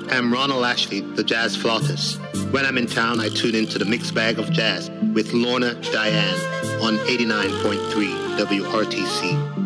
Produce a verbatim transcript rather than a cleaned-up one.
I'm Ronald Ashley, the jazz flautist. When I'm in town, I tune into the Mixed Bag of Jazz with Lorna Diane on eighty-nine point three W R T C.